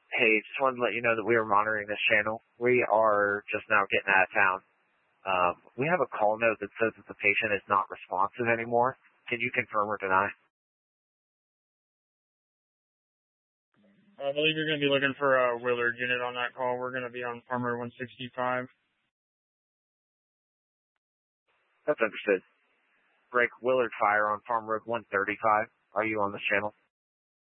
Hey, just wanted to let you know that we are monitoring this channel. We are just now getting out of town. We have a call note that says that the patient is not responsive anymore. Can you confirm or deny? I believe you're going to be looking for a Willard unit on that call. We're going to be on Farm Road 165. That's understood. Break Willard Fire on Farm Road 135. Are you on this channel?